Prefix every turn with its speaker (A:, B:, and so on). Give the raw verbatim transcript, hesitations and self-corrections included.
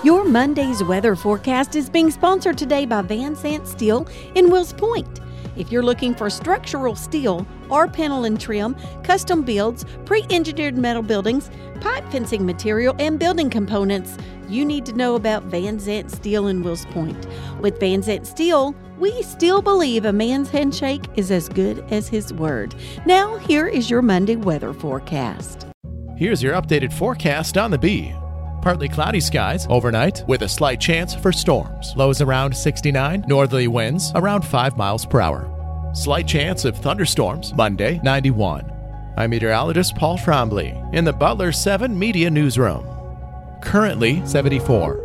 A: Your Monday's weather forecast is being sponsored today by Van Sant Steel in Wills Point. If you're looking for structural steel or panel and trim, custom builds, pre-engineered metal buildings, pipe fencing material, and building components, you need to know about Van Sant Steel in Wills Point. With Van Sant Steel, we still believe a man's handshake is as good as his word. Now, here is your Monday weather forecast.
B: Here's your updated forecast on the Bee. Partly cloudy skies overnight with a slight chance for storms. Lows around sixty-nine, northerly winds around five miles per hour. Slight chance of thunderstorms Monday, ninety-one. I'm meteorologist Paul Trombley in the Butler seven Media Newsroom. Currently seventy-four.